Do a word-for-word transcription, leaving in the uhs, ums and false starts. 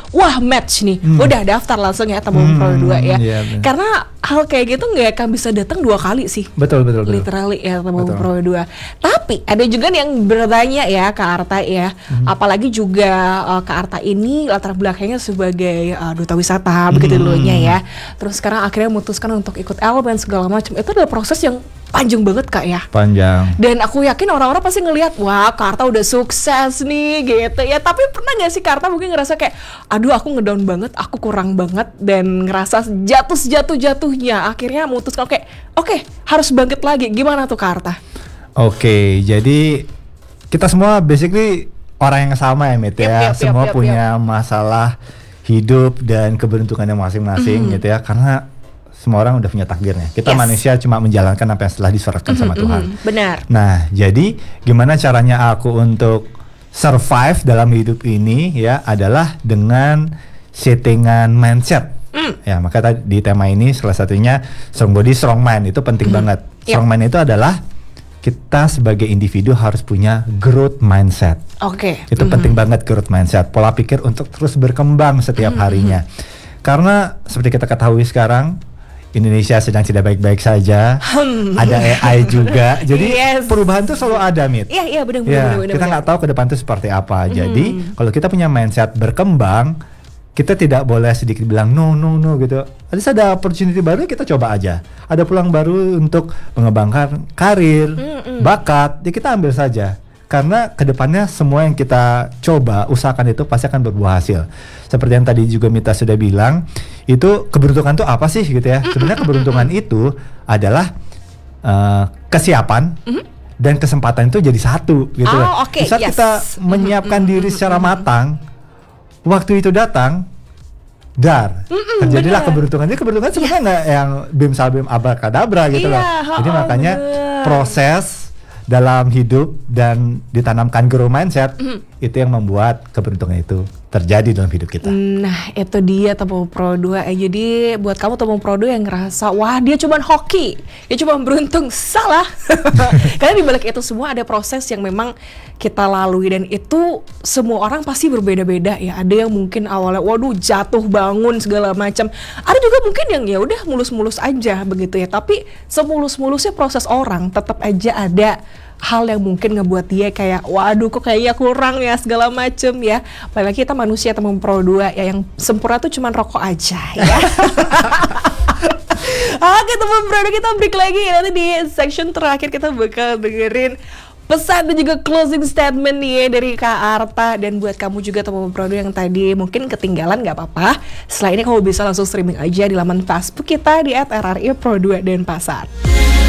wah match nih, hmm. udah daftar langsung ya Temu hmm, Pro dua ya. Iya, karena hal kayak gitu nggak akan bisa datang dua kali sih. Betul betul betul. Literally ya Temu Pro dua. Tapi ada juga yang bertanya ya Kak Arta ya, hmm. apalagi juga uh, Kak Arta ini latar belakangnya sebagai uh, duta wisata hmm. begitu dulunya ya. Terus sekarang akhirnya memutuskan untuk ikut elemen segala macam. Itu adalah proses yang panjang banget Kak ya. Panjang. Dan aku yakin orang-orang pasti ngelihat, wah Kak Arta udah sukses nih gitu ya. Tapi pernah gak sih Kak Arta mungkin ngerasa kayak, aduh aku ngedown banget, aku kurang banget, dan ngerasa jatuh jatuh jatuhnya. Akhirnya memutuskan kayak, oke okay, harus bangkit lagi. Gimana tuh Kak Arta? Oke, okay, jadi kita semua basically orang yang sama ya Mit ya. Yep, yep, semua yep, punya yep. masalah hidup dan keberuntungannya masing-masing mm. gitu ya. Karena semua orang udah punya takdirnya. Kita yes. manusia cuma menjalankan apa yang setelah diserahkan mm-hmm, sama Tuhan. Mm-hmm, benar. Nah, jadi gimana caranya aku untuk survive dalam hidup ini ya adalah dengan settingan mindset. Mm. Ya, maka tadi di tema ini salah satunya strong body, strong mind itu penting mm-hmm. banget. Strong yep. mind itu adalah kita sebagai individu harus punya growth mindset. Oke. Okay. Itu mm-hmm. penting banget growth mindset. Pola pikir untuk terus berkembang setiap mm-hmm. harinya. Karena seperti kita ketahui sekarang Indonesia sedang tidak baik-baik saja, hmm. ada A I juga, jadi yes. perubahan tuh selalu ada, Mit. Iya, iya benar, ya, benar. Kita nggak tahu ke depan tuh seperti apa. Hmm. Jadi kalau kita punya mindset berkembang, kita tidak boleh sedikit bilang no, no, no gitu. Ada ada opportunity baru kita coba aja. Ada peluang baru untuk mengembangkan karir, hmm. bakat, ya kita ambil saja. Karena kedepannya semua yang kita coba usahakan itu pasti akan berbuah hasil. Seperti yang tadi juga Mita sudah bilang, itu keberuntungan itu apa sih gitu ya? Sebenarnya keberuntungan itu adalah uh, kesiapan mm-hmm. dan kesempatan itu jadi satu gitu. Oh, okay. Saat yes. kita menyiapkan mm-hmm. diri secara matang, waktu itu datang, dar mm-mm, terjadilah bener. keberuntungan. Jadi keberuntungan sebenarnya nggak yeah. yang bim salbim abrakadabra gitu yeah, loh. Jadi oh, makanya bener. proses dalam hidup dan ditanamkan growth mindset mm. itu yang membuat keberuntungan itu terjadi dalam hidup kita. Nah itu dia Temu Pro dua. Eh, jadi buat kamu Temu Pro dua yang ngerasa wah dia cuma hoki, dia cuma beruntung, salah. Karena di balik itu semua ada proses yang memang kita lalui, dan itu semua orang pasti berbeda-beda ya. Ada yang mungkin awalnya waduh jatuh bangun segala macam, ada juga mungkin yang ya udah mulus-mulus aja begitu ya. Tapi semulus-mulusnya proses orang tetap aja ada hal yang mungkin ngebuat dia kayak waduh kok kayaknya kurang ya segala macem ya. Apalagi kita manusia Temu Pro dua ya, yang sempurna tuh cuman rokok aja ya. Oke Temu Pro dua, kita break lagi. Nanti di section terakhir kita bakal dengerin pesan dan juga closing statement nih ya dari Kak Arta. Dan buat kamu juga Temu Pro dua yang tadi mungkin ketinggalan, gak apa-apa. Setelah ini kamu bisa langsung streaming aja di laman Facebook kita di at R R I Pro dua Denpasar.